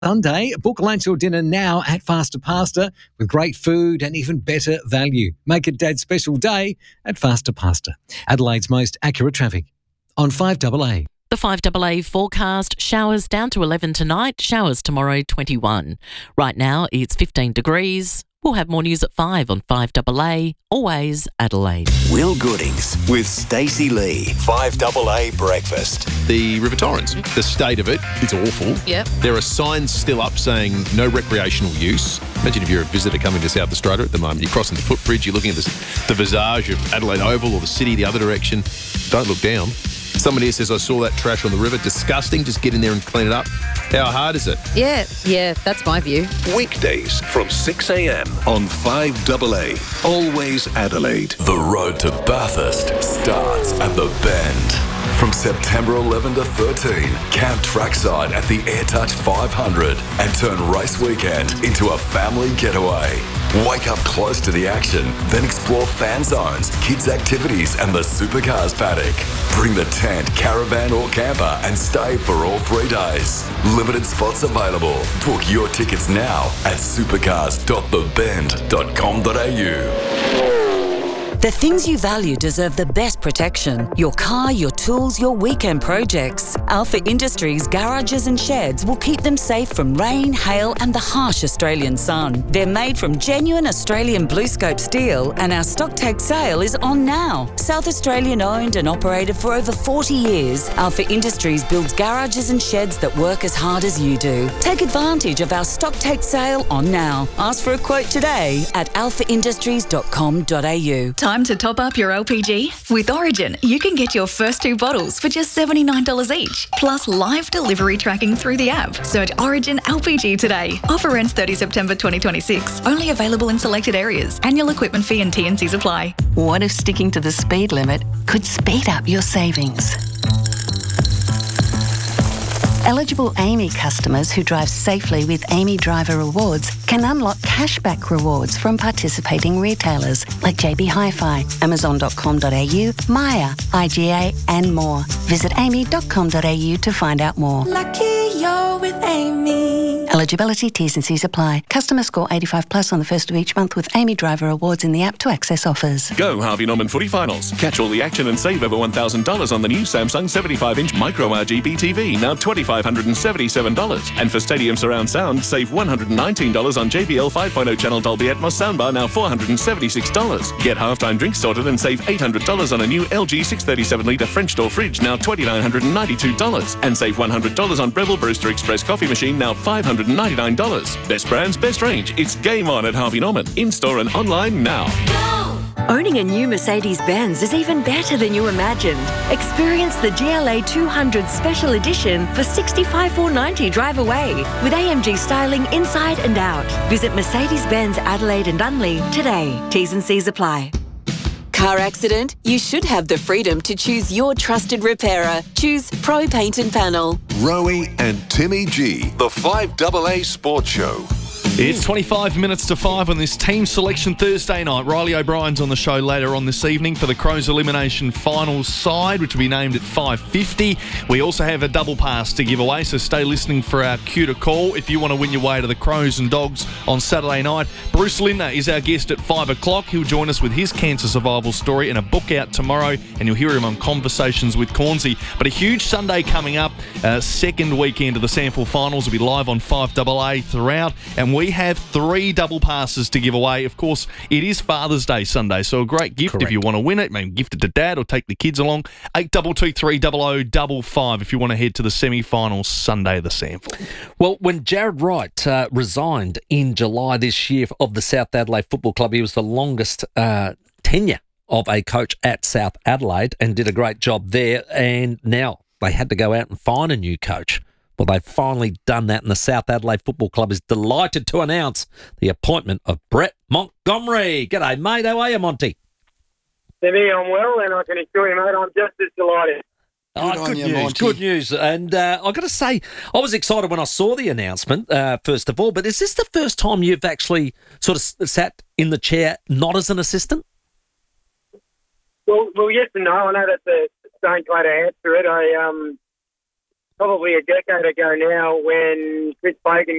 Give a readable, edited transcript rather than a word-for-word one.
Sunday, book lunch or dinner now at Faster Pasta with great food and even better value. Make it Dad's special day at Faster Pasta. Adelaide's most accurate traffic on 5AA. The 5AA forecast, showers down to 11 tonight, showers tomorrow 21. Right now it's 15 degrees. We'll have more news at 5 on 5AA, always Adelaide. Will Goodings with Stacey Lee, 5AA Breakfast. The River Torrens, the state of it is awful. Yep. There are signs still up saying no recreational use. Imagine if you're a visitor coming to South Australia at the moment. You're crossing the footbridge, you're looking at the visage of Adelaide Oval or the city the other direction. Don't look down. Someone here says, I saw that trash on the river. Disgusting. Just get in there and clean it up. How hard is it? Yeah, that's my view. Weekdays from 6 a.m. on 5AA. Always Adelaide. The road to Bathurst starts at the Bend. From September 11 to 13, camp trackside at the AirTouch 500 and turn race weekend into a family getaway. Wake up close to the action, then explore fan zones, kids' activities and the supercars paddock. Bring the tent, caravan or camper and stay for all 3 days. Limited spots available. Book your tickets now at supercars.thebend.com.au. The things you value deserve the best protection. Your car, your tools, your weekend projects. Alpha Industries garages and sheds will keep them safe from rain, hail and the harsh Australian sun. They're made from genuine Australian BlueScope steel and our stock take sale is on now. South Australian owned and operated for over 40 years, Alpha Industries builds garages and sheds that work as hard as you do. Take advantage of our stock take sale on now. Ask for a quote today at alphaindustries.com.au. Time to top up your LPG? With Origin, you can get your first 2 bottles for just $79 each, plus live delivery tracking through the app. Search Origin LPG today. Offer ends 30 September 2026. Only available in selected areas. Annual equipment fee and T&Cs apply. What if sticking to the speed limit could speed up your savings? Eligible AAMI customers who drive safely with AAMI Driver Rewards can unlock cashback rewards from participating retailers like JB Hi-Fi, Amazon.com.au, Maya, IGA and more. Visit aami.com.au to find out more. Lucky you're with AAMI. Eligibility, T's and C's apply. Customer score 85 plus on the first of each month with AAMI Driver Rewards in the app to access offers. Go Harvey Norman Footy Finals. Catch all the action and save over $1,000 on the new Samsung 75-inch Micro RGB TV, now $2,577. And for Stadium Surround Sound, save $119 on JBL 5.0 channel Dolby Atmos soundbar, now $476. Get halftime drinks sorted and save $800 on a new LG 637-litre French door fridge, now $2,992. And save $100 on Breville Brewster Express coffee machine, now $599. Best brands, best range. It's game on at Harvey Norman. In-store and online now. Owning a new Mercedes-Benz is even better than you imagined. Experience the GLA 200 Special Edition for $65,490 drive away with AMG styling inside and out. Visit Mercedes-Benz Adelaide and Unley today. T's and C's apply. Car accident? You should have the freedom to choose your trusted repairer. Choose Pro Paint and Panel. Rowie and Timmy G, the 5AA Sports Show. It's 25 minutes to 5 on this team selection Thursday night. Riley O'Brien's on the show later on this evening for the Crows Elimination Finals side, which will be named at 5:50. We also have a double pass to give away, so stay listening for our cue to call if you want to win your way to the Crows and Dogs on Saturday night. Bruce Lindner is our guest at 5 o'clock. He'll join us with his cancer survival story and a book out tomorrow, and you'll hear him on Conversations with Cornsey. But a huge Sunday coming up, second weekend of the SANFL Finals will be live on 5AA throughout, and we have 3 double passes to give away. Of course, it is Father's Day Sunday, so a great gift. Correct. If you want to win it. Maybe gift it to Dad or take the kids along. 82230055 if you want to head to the semi-finals Sunday of the SANFL. Well, when Jared Wright resigned in July this year of the South Adelaide Football Club, he was the longest tenure of a coach at South Adelaide and did a great job there, and now they had to go out and find a new coach. Well, they've finally done that, and the South Adelaide Football Club is delighted to announce the appointment of Brett Montgomery. G'day, mate. How are you, Monty? Timmy, I'm well, and I can assure you, mate, I'm just as delighted. Good news, good news. And I've got to say, I was excited when I saw the announcement, first of all, but is this the first time you've actually sort of sat in the chair not as an assistant? Well, yes and no. I know that's a strange way to answer it. probably a decade ago now when Chris Fagan